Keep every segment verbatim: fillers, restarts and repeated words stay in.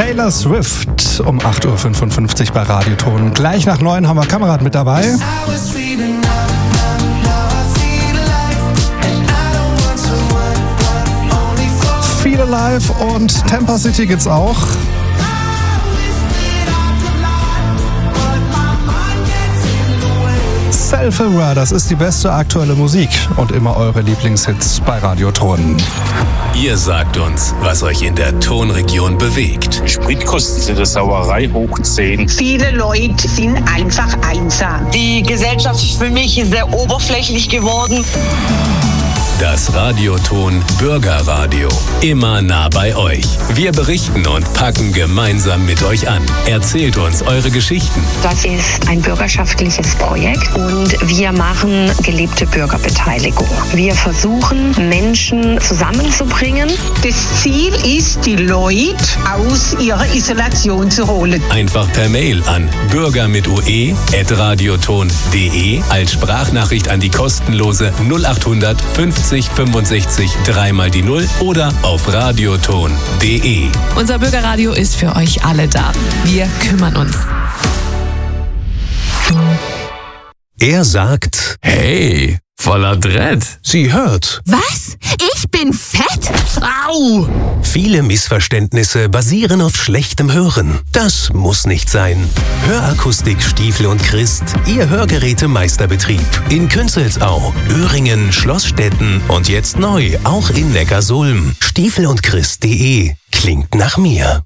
Taylor Swift um acht Uhr fünfundfünfzig bei Radioton. Gleich nach neun haben wir Kamerad mit dabei. Feel Alive und Tampa City gibt's auch. Self-Aware, das ist die beste aktuelle Musik und immer eure Lieblingshits bei Radioton. Ihr sagt uns, was euch in der Tonregion bewegt. Spritkosten sind eine Sauerei hoch zehn. Viele Leute sind einfach einsam. Die Gesellschaft ist für mich sehr oberflächlich geworden. Das Radioton Bürgerradio. Immer nah bei euch. Wir berichten und packen gemeinsam mit euch an. Erzählt uns eure Geschichten. Das ist ein bürgerschaftliches Projekt und wir machen gelebte Bürgerbeteiligung. Wir versuchen, Menschen zusammenzubringen. Das Ziel ist, die Leute aus ihrer Isolation zu holen. Einfach per Mail an bürger mit ue at radioton punkt de als Sprachnachricht an die kostenlose null acht hundert fünfzig fünfundsechzig dreimal die Null oder auf radioton punkt de. Unser Bürgerradio ist für euch alle da. Wir kümmern uns. Er sagt, hey, voller Dread. Sie hört. Was? Ich bin fett? Au! Viele Missverständnisse basieren auf schlechtem Hören. Das muss nicht sein. Hörakustik Stiefel und Christ, Ihr Hörgerätemeisterbetrieb. In Künzelsau, Öhringen, Schlossstetten und jetzt neu auch in Neckarsulm. Stiefel und Christ punkt de. Klingt nach mir.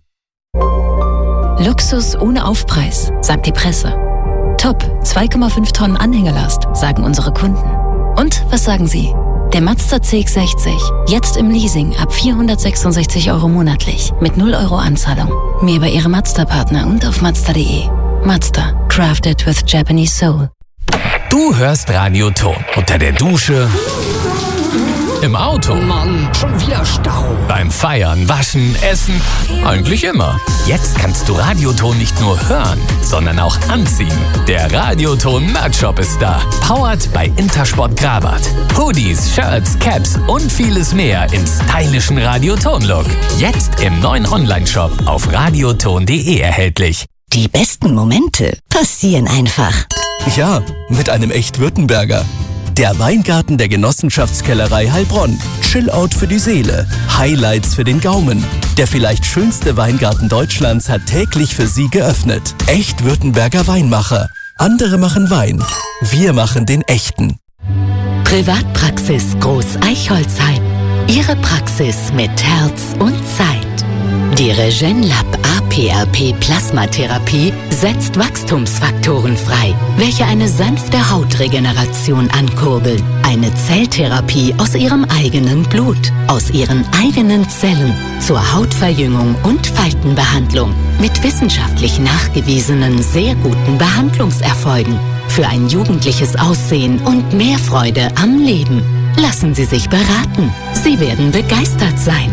Luxus ohne Aufpreis, sagt die Presse. Top, zwei Komma fünf Tonnen Anhängerlast, sagen unsere Kunden. Und was sagen Sie? Der Mazda C X sechzig, jetzt im Leasing ab vierhundertsechsundsechzig Euro monatlich, mit null Euro Anzahlung. Mehr bei Ihrem Mazda-Partner und auf mazda punkt de. Mazda, crafted with Japanese soul. Du hörst Radioton unter der Dusche, im Auto, Mann, schon wieder Stau. beim Feiern, Waschen, Essen, eigentlich immer. Jetzt kannst du Radioton nicht nur hören, sondern auch anziehen. Der Radioton Merch-Shop ist da. Powered bei Intersport Grabat. Hoodies, Shirts, Caps und vieles mehr im stylischen Radioton-Look. Jetzt im neuen Online-Shop auf radioton punkt de erhältlich. Die besten Momente passieren einfach. Ja, mit einem Echt-Württemberger. Der Weingarten der Genossenschaftskellerei Heilbronn. Chill-Out für die Seele. Highlights für den Gaumen. Der vielleicht schönste Weingarten Deutschlands hat täglich für Sie geöffnet. Echt-Württemberger Weinmacher. Andere machen Wein. Wir machen den echten. Privatpraxis Groß Eichholzheim. Ihre Praxis mit Herz und Zeit. Die Regenlab A P R P Plasmatherapie setzt Wachstumsfaktoren frei, welche eine sanfte Hautregeneration ankurbeln. Eine Zelltherapie aus ihrem eigenen Blut, aus ihren eigenen Zellen zur Hautverjüngung und Faltenbehandlung mit wissenschaftlich nachgewiesenen sehr guten Behandlungserfolgen für ein jugendliches Aussehen und mehr Freude am Leben. Lassen Sie sich beraten. Sie werden begeistert sein.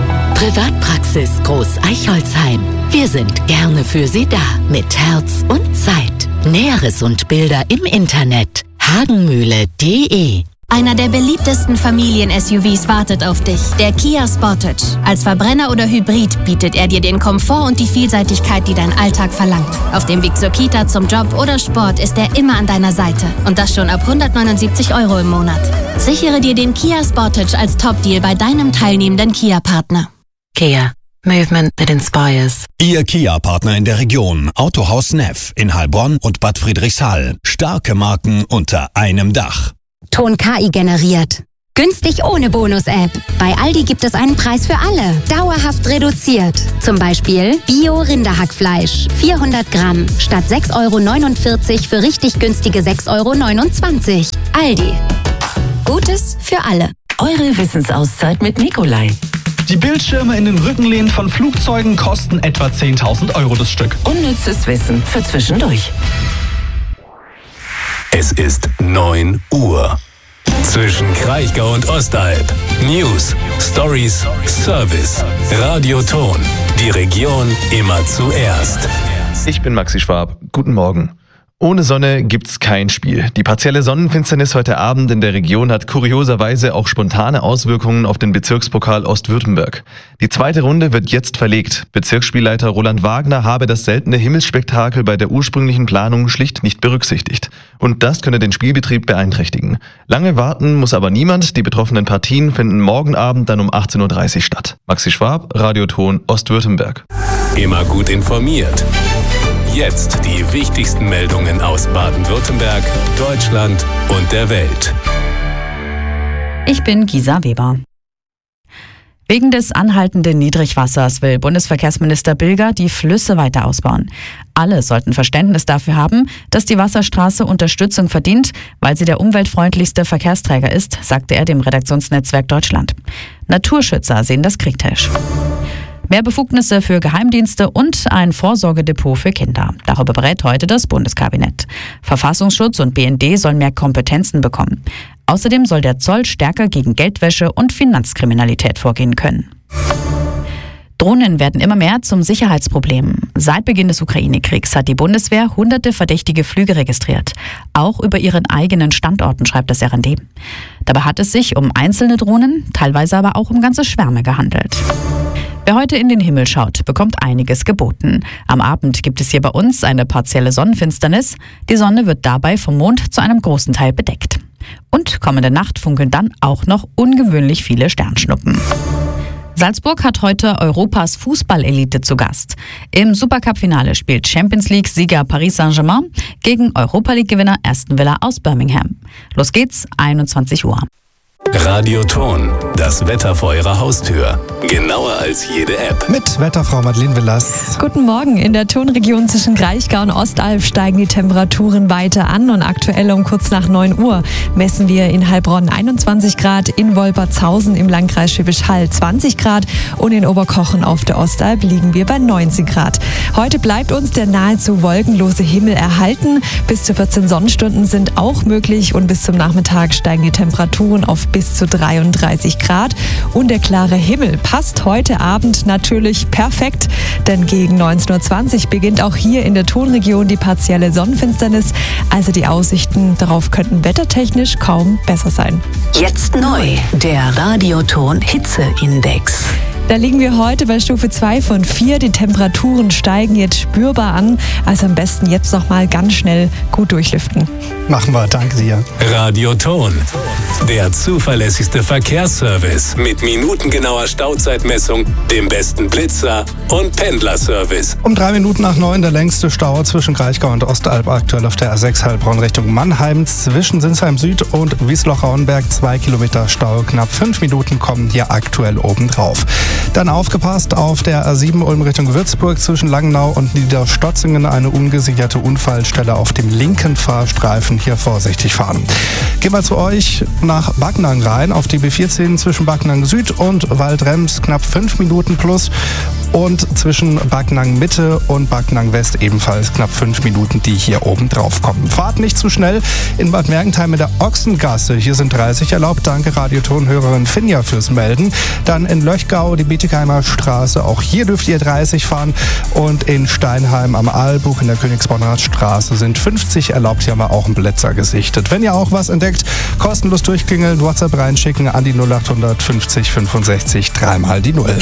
Privatpraxis Groß Eichholzheim. Wir sind gerne für Sie da mit Herz und Zeit. Näheres und Bilder im Internet hagenmühle punkt de. Einer der beliebtesten Familien-S U Vs wartet auf dich. Der Kia Sportage. Als Verbrenner oder Hybrid bietet er dir den Komfort und die Vielseitigkeit, die dein Alltag verlangt. Auf dem Weg zur Kita, zum Job oder Sport ist er immer an deiner Seite. Und das schon ab hundertneunundsiebzig Euro im Monat. Sichere dir den Kia Sportage als Top-Deal bei deinem teilnehmenden Kia-Partner. Kia. Movement that inspires. Ihr Kia-Partner in der Region. Autohaus Neff in Heilbronn und Bad Friedrichshall. Starke Marken unter einem Dach. Ton K I generiert. Günstig ohne Bonus-App. Bei Aldi gibt es einen Preis für alle. Dauerhaft reduziert. Zum Beispiel Bio-Rinderhackfleisch. vierhundert Gramm statt sechs Euro neunundvierzig für richtig günstige sechs Euro neunundzwanzig. Aldi. Gutes für alle. Eure Wissensauszeit mit Nikolai. Die Bildschirme in den Rückenlehnen von Flugzeugen kosten etwa zehntausend Euro das Stück. Unnützes Wissen für zwischendurch. Es ist neun Uhr. Zwischen Kraichgau und Ostalb. News, Stories, Service. Radioton. Die Region immer zuerst. Ich bin Maxi Schwab. Guten Morgen. Ohne Sonne gibt's kein Spiel. Die partielle Sonnenfinsternis heute Abend in der Region hat kurioserweise auch spontane Auswirkungen auf den Bezirkspokal Ostwürttemberg. Die zweite Runde wird jetzt verlegt. Bezirksspielleiter Roland Wagner habe das seltene Himmelsspektakel bei der ursprünglichen Planung schlicht nicht berücksichtigt. Und das könne den Spielbetrieb beeinträchtigen. Lange warten muss aber niemand. Die betroffenen Partien finden morgen Abend dann um achtzehn Uhr dreißig statt. Maxi Schwab, Radioton Ostwürttemberg. Immer gut informiert. Jetzt die wichtigsten Meldungen aus Baden-Württemberg, Deutschland und der Welt. Ich bin Gisa Weber. Wegen des anhaltenden Niedrigwassers will Bundesverkehrsminister Bilger die Flüsse weiter ausbauen. Alle sollten Verständnis dafür haben, dass die Wasserstraße Unterstützung verdient, weil sie der umweltfreundlichste Verkehrsträger ist, sagte er dem Redaktionsnetzwerk Deutschland. Naturschützer sehen das kritisch. Mehr Befugnisse für Geheimdienste und ein Vorsorgedepot für Kinder. Darüber berät heute das Bundeskabinett. Verfassungsschutz und B N D sollen mehr Kompetenzen bekommen. Außerdem soll der Zoll stärker gegen Geldwäsche und Finanzkriminalität vorgehen können. Drohnen werden immer mehr zum Sicherheitsproblem. Seit Beginn des Ukraine-Kriegs hat die Bundeswehr hunderte verdächtige Flüge registriert. Auch über ihren eigenen Standorten, schreibt das R N D. Dabei hat es sich um einzelne Drohnen, teilweise aber auch um ganze Schwärme gehandelt. Wer heute in den Himmel schaut, bekommt einiges geboten. Am Abend gibt es hier bei uns eine partielle Sonnenfinsternis. Die Sonne wird dabei vom Mond zu einem großen Teil bedeckt. Und kommende Nacht funkeln dann auch noch ungewöhnlich viele Sternschnuppen. Salzburg hat heute Europas Fußballelite zu Gast. Im Supercup-Finale spielt Champions-League-Sieger Paris Saint-Germain gegen Europa-League-Gewinner Aston Villa aus Birmingham. Los geht's, einundzwanzig Uhr. Radioton, das Wetter vor Ihrer Haustür. Genauer als jede App. Mit Wetterfrau Madeleine Villas. Guten Morgen. In der Tonregion zwischen Kraichgau und Ostalb steigen die Temperaturen weiter an und aktuell um kurz nach neun Uhr messen wir in Heilbronn einundzwanzig Grad, in Wolpertshausen im Landkreis Schwäbisch Hall zwanzig Grad und in Oberkochen auf der Ostalb liegen wir bei neunzehn Grad. Heute bleibt uns der nahezu wolkenlose Himmel erhalten. Bis zu vierzehn Sonnenstunden sind auch möglich und bis zum Nachmittag steigen die Temperaturen auf bis zu dreiunddreißig Grad und der klare Himmel passt heute Abend natürlich perfekt, denn gegen neunzehn Uhr zwanzig beginnt auch hier in der Tonregion die partielle Sonnenfinsternis, also die Aussichten darauf könnten wettertechnisch kaum besser sein. Jetzt neu, der Radioton Hitzeindex. Da liegen wir heute bei Stufe zwei von vier. Die Temperaturen steigen jetzt spürbar an. Also am besten jetzt noch mal ganz schnell gut durchlüften. Machen wir, danke dir. Radioton, der zuverlässigste Verkehrsservice mit minutengenauer Stauzeitmessung, dem besten Blitzer und Pendlerservice. Um drei Minuten nach neun der längste Stau zwischen Kraichgau und Ostalb, aktuell auf der A sechs Heilbronn Richtung Mannheim. Zwischen Sinsheim Süd und Wiesloch-Rauenberg zwei Kilometer Stau. Knapp fünf Minuten kommen hier aktuell obendrauf. Dann aufgepasst auf der A sieben Ulm Richtung Würzburg zwischen Langenau und Niederstotzingen eine ungesicherte Unfallstelle auf dem linken Fahrstreifen. Hier vorsichtig fahren. Gehen wir zu euch nach Backnang rein auf die B vierzehn zwischen Backnang Süd und Waldrems knapp fünf Minuten plus und zwischen Backnang Mitte und Backnang West ebenfalls knapp fünf Minuten, die hier oben drauf kommen. Fahrt nicht zu schnell in Bad Mergentheim in der Ochsengasse. Hier sind dreißig erlaubt. Danke Radiotonhörerin Finja fürs Melden. Dann in Löchgau die Bietigheimer Straße. Auch hier dürft ihr dreißig fahren. Und in Steinheim am Aalbuch in der Königsbonnerstraße sind fünfzig erlaubt. Hier haben wir auch einen Blitzer gesichtet. Wenn ihr auch was entdeckt, kostenlos durchklingeln, WhatsApp reinschicken an die null acht fünfzig fünfundsechzig dreimal die Null.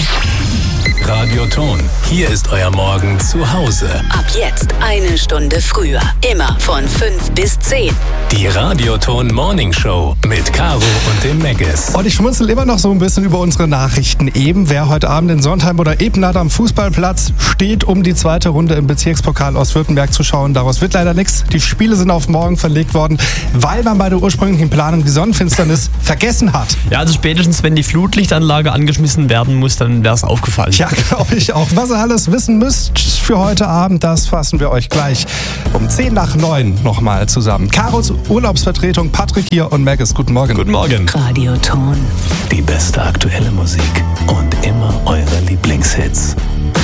Radioton, hier ist euer Morgen zu Hause. Ab jetzt eine Stunde früher. Immer von fünf bis zehn. Die Radioton Morning Show mit Caro und dem Meggis. Und ich schmunzel immer noch so ein bisschen über unsere Nachrichten eben. Wer heute Abend in Sontheim oder Ebenhardt am Fußballplatz steht, um die zweite Runde im Bezirkspokal Ostwürttemberg zu schauen, daraus wird leider nichts. Die Spiele sind auf morgen verlegt worden, weil man bei der ursprünglichen Planung die Sonnenfinsternis vergessen hat. Ja, also spätestens, wenn die Flutlichtanlage angeschmissen werden muss, dann wäre es aufgefallen. Ja, glaube ich auch. Was ihr alles wissen müsst für heute Abend, das fassen wir euch gleich um zehn nach neun nochmal zusammen. Karos Urlaubsvertretung, Patrick hier und Meggis. Guten Morgen. Guten Morgen. Radioton. Die beste aktuelle Musik und immer eure Lieblingshits.